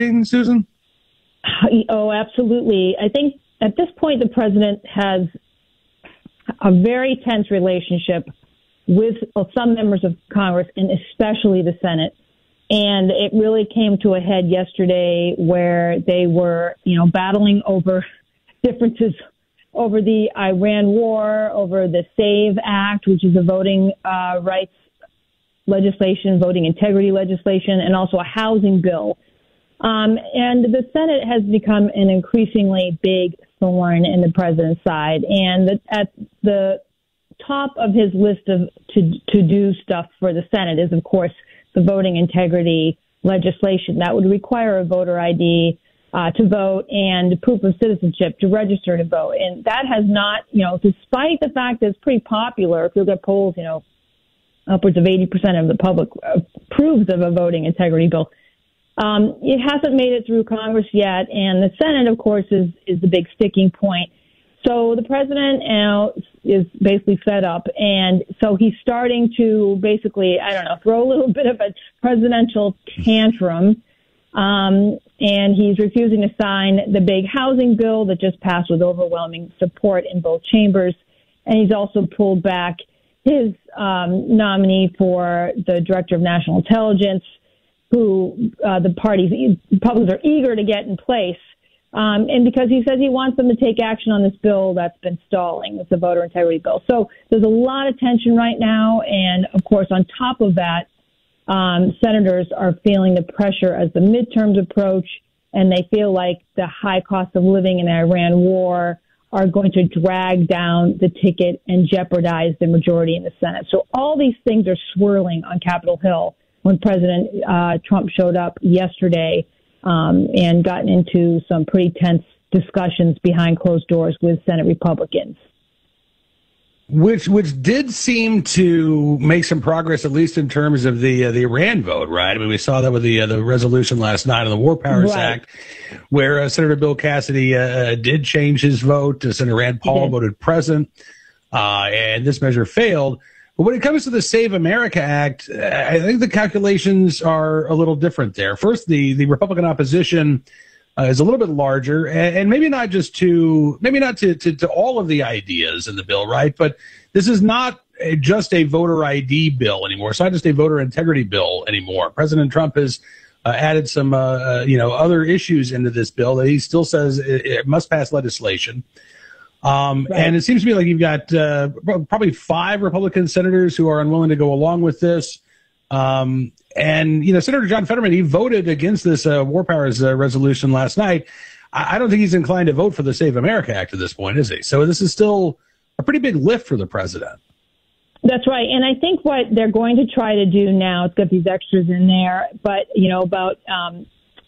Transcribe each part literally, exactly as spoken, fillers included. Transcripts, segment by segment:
Susan? Oh, absolutely. I think at this point, the president has a very tense relationship with some members of Congress and especially the Senate. And it really came to a head yesterday where they were, you know, battling over differences over the Iran war, over the SAVE Act, which is a voting uh, rights legislation, voting integrity legislation, and also a housing bill. Um, and the Senate has become an increasingly big thorn in the president's side. And the, at the top of his list of to, to do stuff for the Senate is, of course, the voting integrity legislation. That would require a voter I D uh, to vote and proof of citizenship to register to vote. And that has not, you know, despite the fact that it's pretty popular, if you look at polls, you know, upwards of eighty percent of the public approves of a voting integrity bill. Um, it hasn't made it through Congress yet, and the Senate, of course, is, is the big sticking point. So the president now is basically fed up, and so he's starting to basically, I don't know, throw a little bit of a presidential tantrum, um, and he's refusing to sign the big housing bill that just passed with overwhelming support in both chambers, and he's also pulled back his um, nominee for the Director of National Intelligence, who uh, the parties, Republicans are eager to get in place. Um, and because he says he wants them to take action on this bill that's been stalling. It's a voter integrity bill. So there's a lot of tension right now. And, of course, on top of that, um, senators are feeling the pressure as the midterms approach, and they feel like the high cost of living in the Iran war are going to drag down the ticket and jeopardize the majority in the Senate. So all these things are swirling on Capitol Hill when President uh, Trump showed up yesterday um, and gotten into some pretty tense discussions behind closed doors with Senate Republicans. Which which did seem to make some progress, at least in terms of the uh, the Iran vote, right? I mean, we saw that with the uh, the resolution last night on the War Powers right. Act, where uh, Senator Bill Cassidy uh, did change his vote. Uh, Senator Rand Paul voted present, uh, and this measure failed. But when it comes to the Save America Act, I think the calculations are a little different there. First, the, the Republican opposition uh, is a little bit larger, and, and maybe not just to maybe not to, to, to all of the ideas in the bill, right? But this is not a, just a voter I D bill anymore. It's not just a voter integrity bill anymore. President Trump has uh, added some, uh, uh, you know, other issues into this bill that he still says it, it must pass legislation. Um, right. And it seems to me like you've got uh, probably five Republican senators who are unwilling to go along with this. Um, and, you know, Senator John Fetterman, he voted against this uh, War Powers uh, resolution last night. I, I don't think he's inclined to vote for the Save America Act at this point, is he? So this is still a pretty big lift for the president. That's right. And I think what they're going to try to do now, it's got these extras in there, but, you know, about um,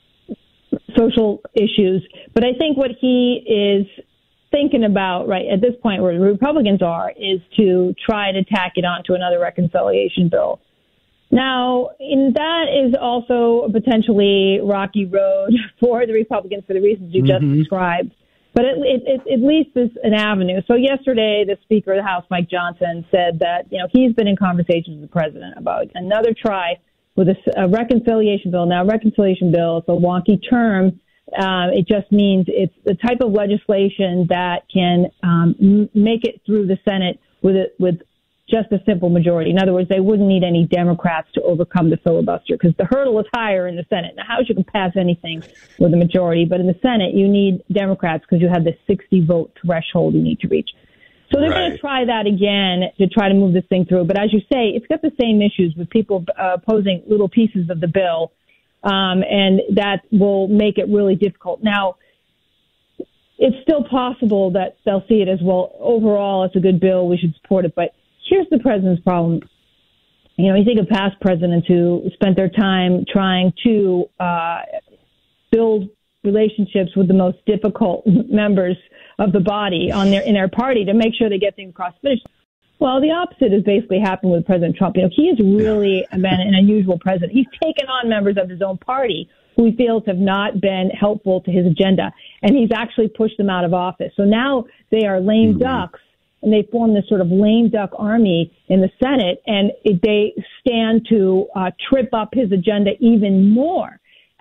social issues. But I think what he is thinking about right at this point where the Republicans are is to try to tack it on to another reconciliation bill. Now, and that is also a potentially rocky road for the Republicans for the reasons you mm-hmm. just described. But it, it, it, at least is an avenue. So yesterday, the Speaker of the House, Mike Johnson, said that, you know, he's been in conversations with the president about another try with a, a reconciliation bill. Now, reconciliation bill is a wonky term. Uh, it just means it's the type of legislation that can um, m- make it through the Senate with a, with just a simple majority. In other words, they wouldn't need any Democrats to overcome the filibuster because the hurdle is higher in the Senate. In the House, you can pass anything with a majority, but in the Senate, you need Democrats because you have the sixty vote threshold you need to reach. So they're right. going to try that again to try to move this thing through. But as you say, it's got the same issues with people uh, opposing little pieces of the bill. Um, and that will make it really difficult. Now, it's still possible that they'll see it as, well, overall, it's a good bill, we should support it. But here's the president's problem. You know, you think of past presidents who spent their time trying to uh, build relationships with the most difficult members of the body on their in their party to make sure they get things across the finish. Well, the opposite has basically happened with President Trump. You know, he has really been an unusual president. He's taken on members of his own party who he feels have not been helpful to his agenda, and he's actually pushed them out of office. So now they are lame mm-hmm. ducks, and they form this sort of lame duck army in the Senate, and they stand to uh, trip up his agenda even more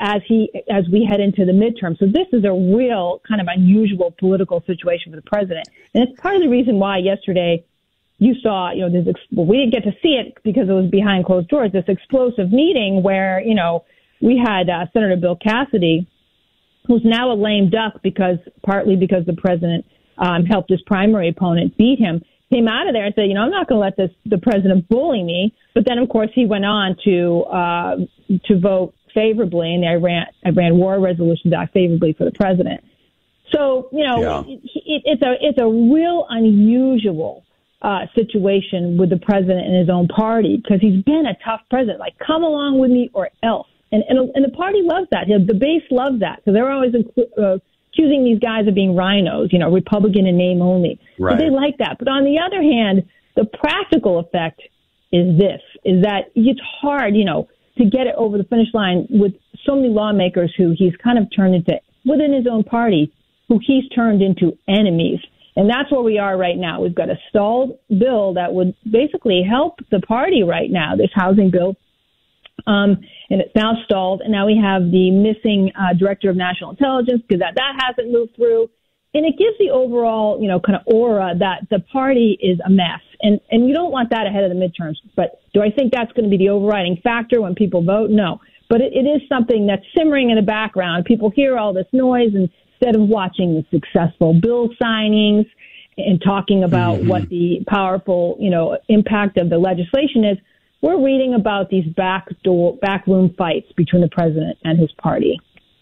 as he as we head into the midterm. So this is a real kind of unusual political situation for the president, and it's part of the reason why yesterday you saw, you know, this, well, we didn't get to see it because it was behind closed doors, this explosive meeting where, you know, we had uh, Senator Bill Cassidy, who's now a lame duck because partly because the president um, helped his primary opponent beat him, came out of there and said, you know, I'm not going to let this the president bully me. But then, of course, he went on to uh, to vote favorably in the Iran Iran War Resolution Act favorably for the president. So, you know, yeah. it, it, it's a it's a real unusual Uh, situation with the president and his own party because he's been a tough president. Like, come along with me or else. And and, and the party loves that. The base loves that because they're always uh, accusing these guys of being rhinos, you know, Republican in name only. Right. So they like that. But on the other hand, the practical effect is this, is that it's hard, you know, to get it over the finish line with so many lawmakers who he's kind of turned into, within his own party, who he's turned into enemies. And that's where we are right now. We've got a stalled bill that would basically help the party right now, this housing bill. Um, and it's now stalled. And now we have the missing uh, director of national intelligence because that, that hasn't moved through. And it gives the overall, you know, kind of aura that the party is a mess. And, and you don't want that ahead of the midterms. But do I think that's going to be the overriding factor when people vote? No. But it, it is something that's simmering in the background. People hear all this noise and instead of watching the successful bill signings and talking about mm-hmm. what the powerful, you know, impact of the legislation is, we're reading about these backdoor, backroom fights between the president and his party.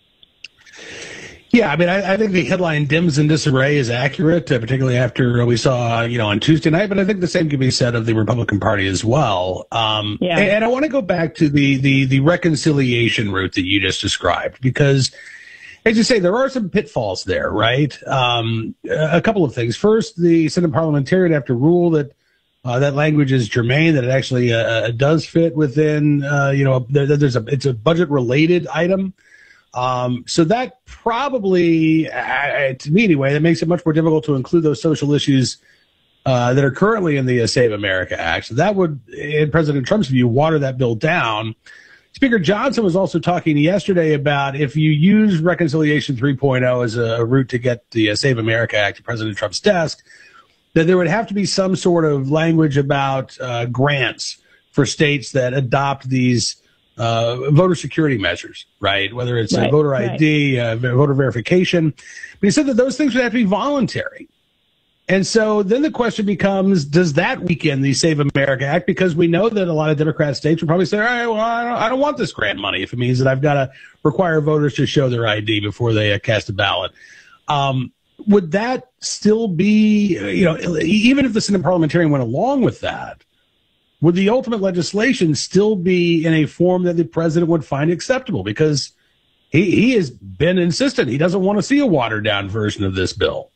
Yeah, I mean, I, I think the headline "Dems in disarray" is accurate, uh, particularly after we saw, you know, on Tuesday night. But I think the same can be said of the Republican Party as well. Um, yeah. And, and I want to go back to the the the reconciliation route that you just described because, as you say, there are some pitfalls there, right? Um, a couple of things. First, the Senate parliamentarian have to rule that uh, that language is germane, that it actually uh, does fit within, uh, you know, there, there's a it's a budget-related item. Um, so that probably, uh, to me anyway, that makes it much more difficult to include those social issues uh, that are currently in the uh, Save America Act. So that would, in President Trump's view, water that bill down. Speaker Johnson was also talking yesterday about if you use Reconciliation three point oh as a route to get the uh, Save America Act to President Trump's desk, that there would have to be some sort of language about uh, grants for states that adopt these uh, voter security measures, right? Whether it's right, a voter I D, right. uh, voter verification. But he said that those things would have to be voluntary. And so then the question becomes, does that weaken the Save America Act? Because we know that a lot of Democrat states would probably say, all right, well, I don't, I don't want this grant money if it means that I've got to require voters to show their I D before they uh, cast a ballot. Um, would that still be, you know, even if the Senate parliamentarian went along with that, would the ultimate legislation still be in a form that the president would find acceptable? Because he, he has been insistent. He doesn't want to see a watered-down version of this bill.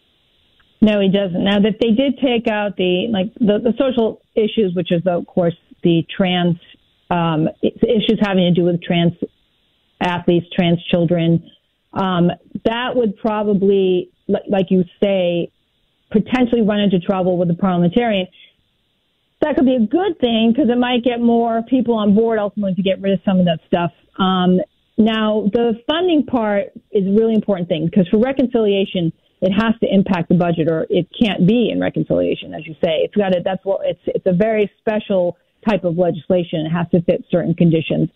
No, he doesn't. Now, that they did take out the like the, the social issues, which is, of course, the trans um, issues having to do with trans athletes, trans children, um, that would probably, like you say, potentially run into trouble with the parliamentarian. That could be a good thing because it might get more people on board ultimately to get rid of some of that stuff. Um, now, the funding part is a really important thing because for reconciliation, it has to impact the budget, or it can't be in reconciliation, as you say. It's got to. That's what it's. It's a very special type of legislation. It has to fit certain conditions.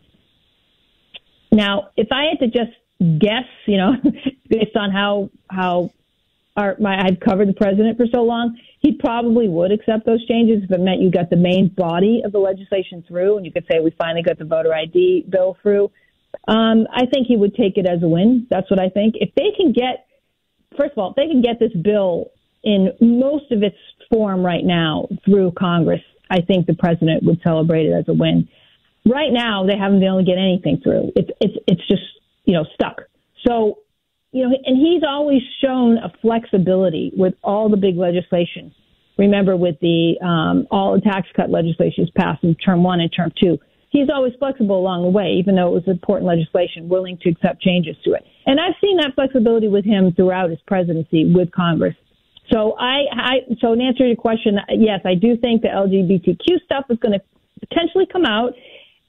Now, if I had to just guess, you know, based on how how our, my I've covered the president for so long, he probably would accept those changes if it meant you got the main body of the legislation through, and you could say we finally got the voter I D bill through. Um, I think he would take it as a win. That's what I think. If they can get First of all, if they can get this bill in most of its form right now through Congress, I think the president would celebrate it as a win. Right now, they haven't been able to get anything through. It's it's it's just, you know, stuck. So, you know, and he's always shown a flexibility with all the big legislation. Remember, with the um, all the tax cut legislation passed in term one and term two. He's always flexible along the way, even though it was important legislation, willing to accept changes to it. And I've seen that flexibility with him throughout his presidency with Congress. So I, I so in answer to your question, yes, I do think the L G B T Q stuff is going to potentially come out.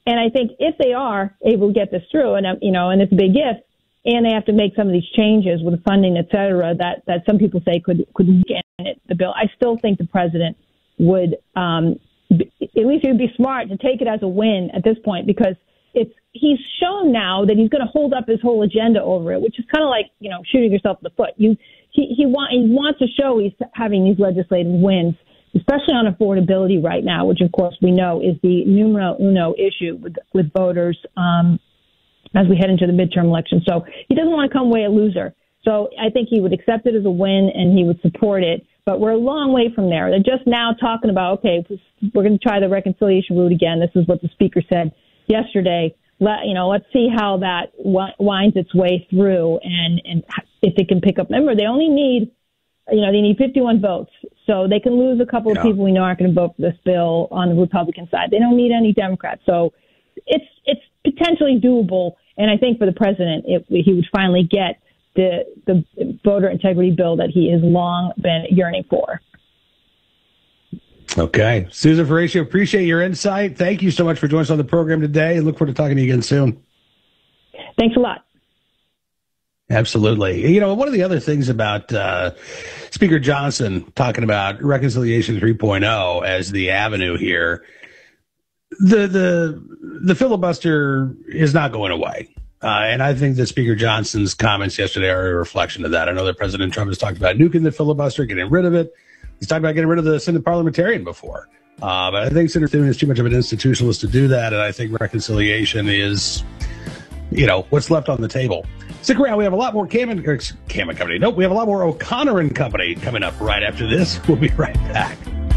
And I think if they are able to get this through, and, you know, and it's a big if, and they have to make some of these changes with the funding, et cetera, that, that some people say could, could weaken it, the bill, I still think the president would, um, be, at least he would be smart to take it as a win at this point, because it's, he's shown now that he's going to hold up his whole agenda over it, which is kind of like, you know, shooting yourself in the foot. You, he, he, want, he wants to show he's having these legislative wins, especially on affordability right now, which of course we know is the numero uno issue with, with voters, um, as we head into the midterm election. So he doesn't want to come away a loser. So I think he would accept it as a win and he would support it. But we're a long way from there. They're just now talking about, okay, we're going to try the reconciliation route again. This is what the speaker said yesterday. Let, you know, let's see how that winds its way through and, and if it can pick up. Remember, they only need, you know, they need fifty-one votes. So they can lose a couple yeah. of people we know aren't going to vote for this bill on the Republican side. They don't need any Democrats. So it's it's potentially doable. And I think for the president, it, he would finally get the the voter integrity bill that he has long been yearning for. Okay. Susan Ferraccio, appreciate your insight. Thank you so much for joining us on the program today. Look forward to talking to you again soon. Thanks a lot. Absolutely. You know, one of the other things about uh, Speaker Johnson talking about Reconciliation three point oh as the avenue here, the the the filibuster is not going away. Uh, and I think that Speaker Johnson's comments yesterday are a reflection of that. I know that President Trump has talked about nuking the filibuster, getting rid of it. He's talked about getting rid of the Senate parliamentarian before. Uh, but I think Senator Thune is too much of an institutionalist to do that. And I think reconciliation is, you know, what's left on the table. Stick around. We have a lot more Cam and, or Cam and Company. Nope, we have a lot more O'Connor and Company coming up right after this. We'll be right back.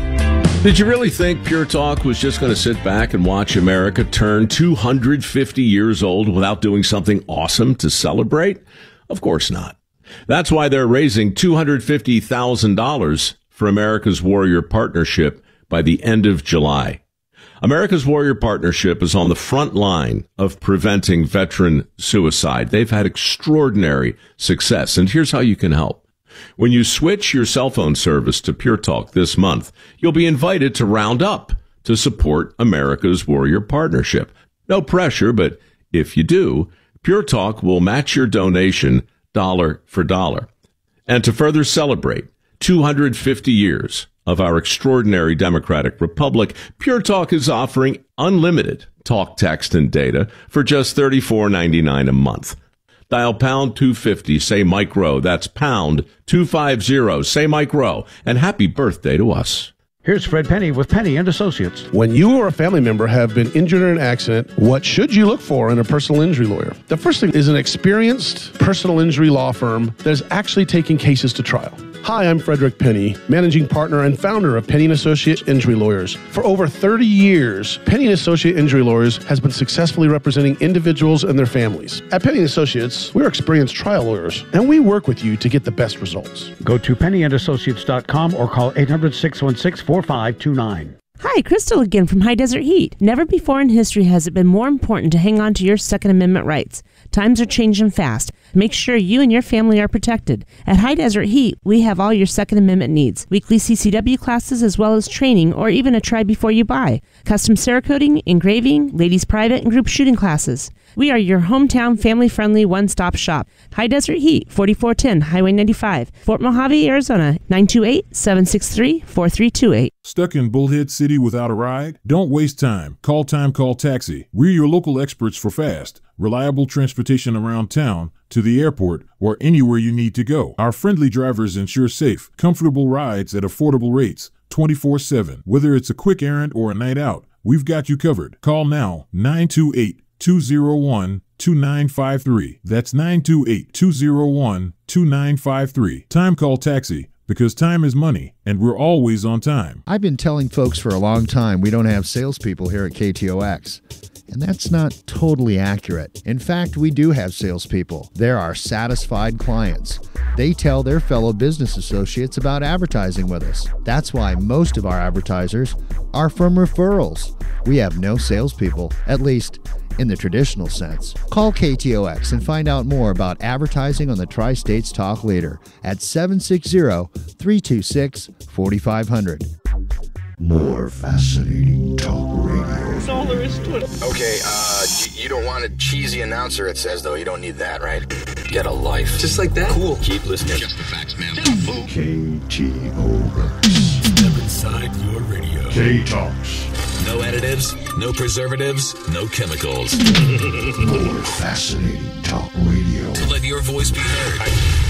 Did you really think Pure Talk was just going to sit back and watch America turn two hundred fifty years old without doing something awesome to celebrate? Of course not. That's why they're raising two hundred fifty thousand dollars for America's Warrior Partnership by the end of July. America's Warrior Partnership is on the front line of preventing veteran suicide. They've had extraordinary success, and here's how you can help. When you switch your cell phone service to Pure Talk this month, you'll be invited to round up to support America's Warrior Partnership. No pressure, but if you do, Pure Talk will match your donation dollar for dollar. And to further celebrate two hundred fifty years of our extraordinary democratic republic, Pure Talk is offering unlimited talk, text, and data for just thirty-four ninety-nine a month. Dial pound two fifty, say Mike Rowe. That's pound two fifty, say Mike Rowe. And happy birthday to us. Here's Fred Penny with Penny and Associates. When you or a family member have been injured in an accident, what should you look for in a personal injury lawyer? The first thing is an experienced personal injury law firm that is actually taking cases to trial. Hi, I'm Frederick Penny, managing partner and founder of Penny and Associate Injury Lawyers. For over thirty years, Penny and Associate Injury Lawyers has been successfully representing individuals and their families. At Penny and Associates, we're experienced trial lawyers, and we work with you to get the best results. Go to penny and associates dot com or call eight hundred, six one six, four five two nine. Hi, Crystal again from High Desert Heat. Never before in history has it been more important to hang on to your Second Amendment rights. Times are changing fast. Make sure you and your family are protected. At High Desert Heat, we have all your Second Amendment needs. Weekly C C W classes as well as training or even a try before you buy. Custom Cerakoting, engraving, ladies private and group shooting classes. We are your hometown family-friendly one-stop shop. High Desert Heat, forty-four ten Highway ninety-five, Fort Mojave, Arizona, nine two eight, seven six three, four three two eight. Stuck in Bullhead City without a ride? Don't waste time. Call Time Call Taxi. We're your local experts for fast, reliable transportation around town, to the airport, or anywhere you need to go. Our friendly drivers ensure safe, comfortable rides at affordable rates, twenty-four seven. Whether it's a quick errand or a night out, we've got you covered. Call now, nine two eight, two zero one, two nine five three. That's nine two eight, two zero one, two nine five three. Time Call Taxi, because time is money, and we're always on time. I've been telling folks for a long time we don't have salespeople here at K T O X. And that's not totally accurate. In fact, we do have salespeople. They're our satisfied clients. They tell their fellow business associates about advertising with us. That's why most of our advertisers are from referrals. We have no salespeople, at least in the traditional sense. Call K T O X and find out more about advertising on the Tri-States Talk Leader at seven six zero, three two six, four five zero zero. More fascinating talk radio. That's all there is to it. Okay, uh, you, you don't want a cheesy announcer, it says, though. You don't need that, right? Get a life. Just like that? Cool. Keep listening. Just the facts, man. K T O X. Step inside your radio. K-Talks. No additives, no preservatives, no chemicals. More fascinating talk radio. To let your voice be heard.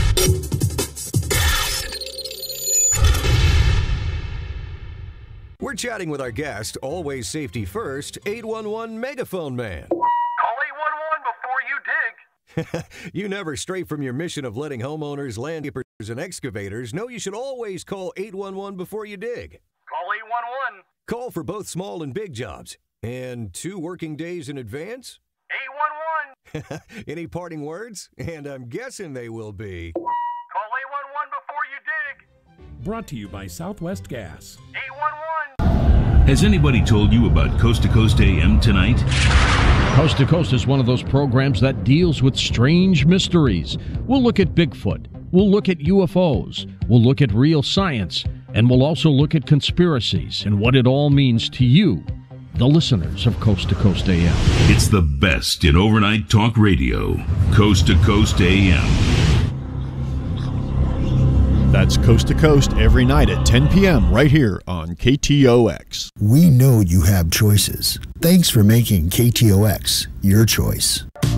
We're chatting with our guest, always safety first, eight one one Megaphone Man. Call eight one one before you dig. You never stray from your mission of letting homeowners, landscapers, and excavators know you should always call eight one one before you dig. Call eight one one. Call for both small and big jobs. And two working days in advance? eight one one. Any parting words? And I'm guessing they will be. Call eight one one before you dig. Brought to you by Southwest Gas. eight one one. Has anybody told you about Coast to Coast A M tonight? Coast to Coast is one of those programs that deals with strange mysteries. We'll look at Bigfoot. We'll look at U F Os. We'll look at real science. And we'll also look at conspiracies and what it all means to you, the listeners of Coast to Coast A M. It's the best in overnight talk radio. Coast to Coast A M. That's Coast to Coast every night at ten p.m. right here on K T O X. We know you have choices. Thanks for making K T O X your choice.